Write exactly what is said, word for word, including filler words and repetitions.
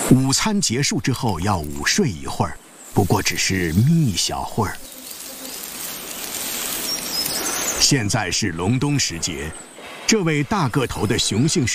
午餐结束之后要午睡一会儿，不过只是眯一小会儿。现在是隆冬时节，这位大个头的雄性狮